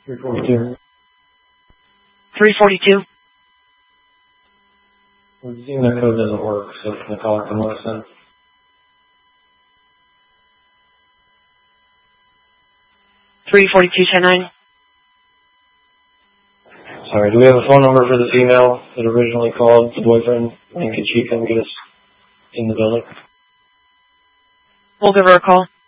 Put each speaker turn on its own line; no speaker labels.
342.
342.
We're seeing that code doesn't work, so can the caller can listen.
Three 4210-9.
Sorry, do we have a phone number for the female that originally called the boyfriend? And could she come get us in the building?
We'll give her a call.